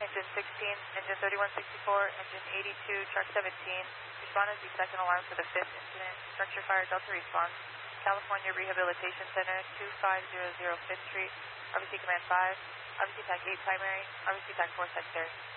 Engine 16, engine 3164, engine 82, truck 17. Respond as the second alarm for the 5th incident. Structure fire Delta response. California Rehabilitation Center, 2500 5th Street. RBC Command 5. RBC TAC 8 primary. RBC TAC 4 secondary.